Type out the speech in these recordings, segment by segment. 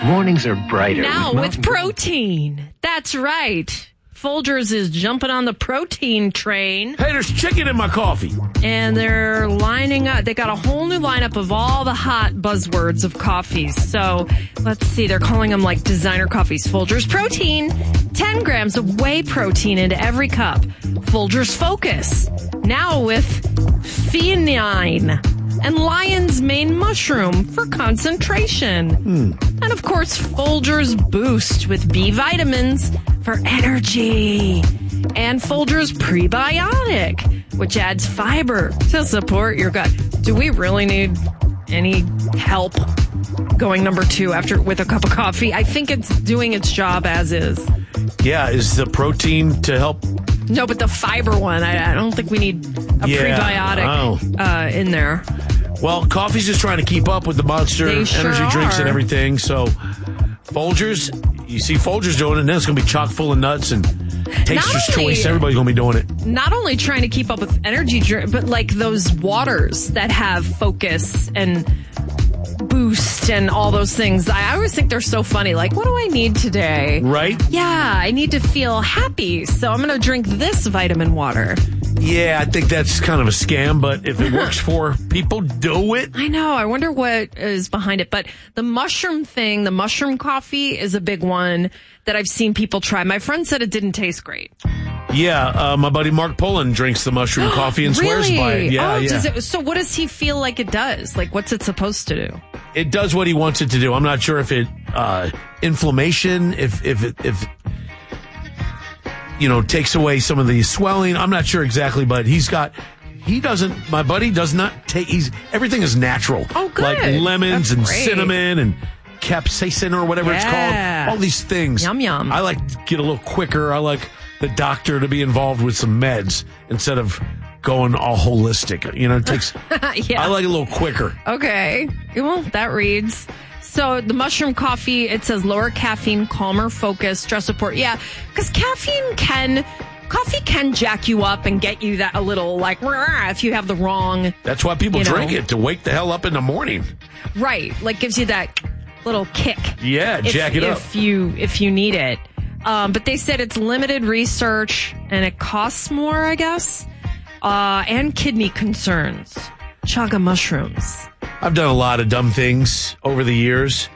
Mornings are brighter. Now with protein. That's right. Folgers is jumping on the protein train. Hey, there's chicken in my coffee. And they're lining up. They got a whole new lineup of all the hot buzzwords of coffees. So let's see. They're calling them like designer coffees. Folgers Protein. 10 grams of whey protein into every cup. Folgers Focus. Now with theanine and lion's mane mushroom for concentration. And of course, Folgers Boost with B vitamins for energy. And Folgers Prebiotic, which adds fiber to support your gut. Do we really need any help going number 2 with a cup of coffee? I think it's doing its job as is. Yeah, is the protein to help? No, but the fiber one, I don't think we need a prebiotic in there. Well, coffee's just trying to keep up with the Monster energy drinks and everything. So Folgers, you see Folgers doing it, and then it's going to be chock full of nuts and Taster's Choice. Everybody's going to be doing it. Not only trying to keep up with energy drink, but like those waters that have Focus and Boost and all those things. I always think they're so funny. Like, what do I need today? Right? Yeah, I need to feel happy, so I'm going to drink this vitamin water. Yeah, I think that's kind of a scam, but if it works for people, do it. I know. I wonder what is behind it. But the mushroom thing, the mushroom coffee is a big one that I've seen people try. My friend said it didn't taste great. Yeah, my buddy Mark Pullen drinks the mushroom coffee and swears by it. Yeah, so what does he feel like it does? Like, what's it supposed to do? It does what he wants it to do. I'm not sure if it inflammation, if takes away some of the swelling. I'm not sure exactly, but my buddy does not take, everything is natural. Oh, good. Like lemons and great. cinnamon and capsaicin or whatever it's called. All these things. Yum, yum. I like to get a little quicker. I like the doctor to be involved with some meds instead of going all holistic. It takes, I like it a little quicker. Okay. Well, that reads. So the mushroom coffee, it says lower caffeine, calmer focus, stress support. Yeah, because coffee can jack you up and get you that a little like, if you have the wrong. That's why people drink it, to wake the hell up in the morning. Right. Like gives you that little kick. Yeah, jack it up. If you need it. But they said it's limited research and it costs more, I guess. And kidney concerns. Chaga mushrooms. I've done a lot of dumb things over the years.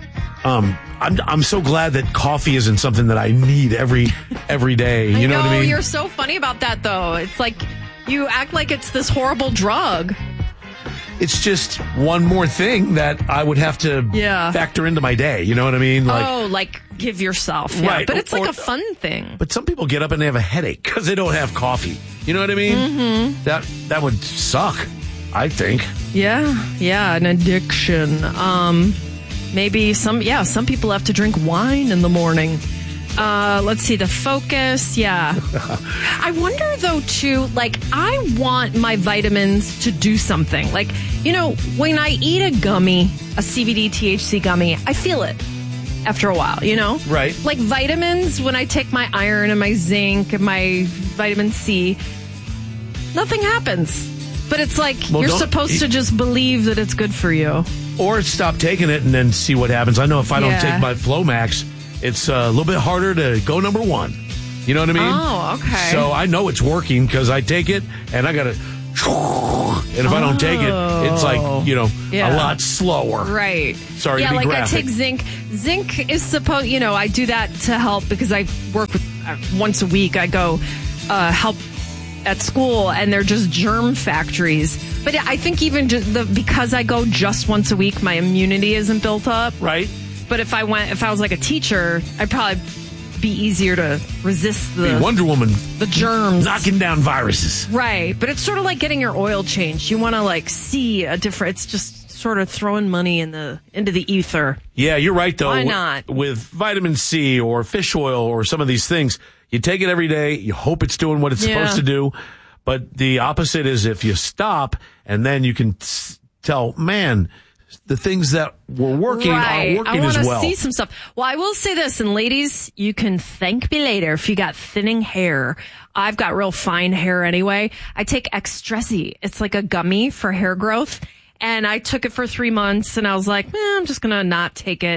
I'm so glad that coffee isn't something that I need every day. You know what I mean? You're so funny about that, though. It's like you act like it's this horrible drug. It's just one more thing that I would have to factor into my day. You know what I mean? Like give yourself. Yeah. Right. But it's like a fun thing. But some people get up and they have a headache because they don't have coffee. You know what I mean? Mm-hmm. That would suck, I think. Yeah, an addiction. Maybe some people have to drink wine in the morning. Let's see, the Focus. Yeah. I wonder though too, like I want my vitamins to do something. Like, when I eat a gummy, a CBD THC gummy, I feel it after a while, Right. Like vitamins, when I take my iron and my zinc and my vitamin C, nothing happens. But it's like you're supposed to just believe that it's good for you. Or stop taking it and then see what happens. I know if I don't take my Flomax, it's a little bit harder to go number 1. You know what I mean? Oh, okay. So I know it's working because I take it and I got to... And if I don't take it, it's like, a lot slower. Right. Sorry to be graphic. I take zinc. Zinc is supposed... I do that to help because I work with... once a week, I go help at school, and they're just germ factories. But I think even because I go just once a week, my immunity isn't built up. Right. But if I was like a teacher, I'd probably be easier to resist the Wonder Woman, the germs, knocking down viruses. Right. But it's sort of like getting your oil changed. You want to see a different. It's just sort of throwing money into the ether. Yeah, you're right though. Why not? With vitamin C or fish oil or some of these things, you take it every day. You hope it's doing what it's supposed to do. But the opposite is if you stop and then you can tell, man, the things that were working aren't working as well. I want to see some stuff. Well, I will say this, and ladies, you can thank me later if you got thinning hair. I've got real fine hair anyway. I take Exstresi. It's like a gummy for hair growth. And I took it for 3 months and I was like, I'm just going to not take it.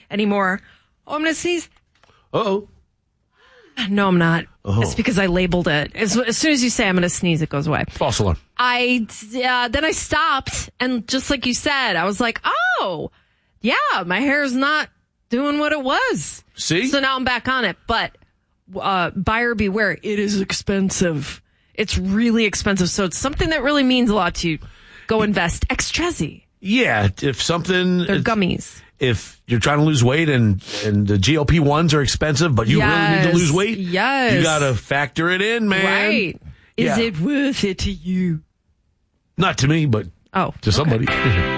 anymore. Oh, I'm going to sneeze. Uh-oh. No, I'm not. Oh. It's because I labeled it. As soon as you say I'm going to sneeze, it goes away. False alarm. Then I stopped, and just like you said, I was like, oh, yeah, my hair's not doing what it was. See? So now I'm back on it. But buyer beware. It is expensive. It's really expensive. So it's something that really means a lot to you. Go invest. Extrezi. Yeah, if something... They're gummies. If you're trying to lose weight and the GLP-1s are expensive, but you really need to lose weight, you got to factor it in, man. Right. Is it worth it to you? Not to me, but to somebody.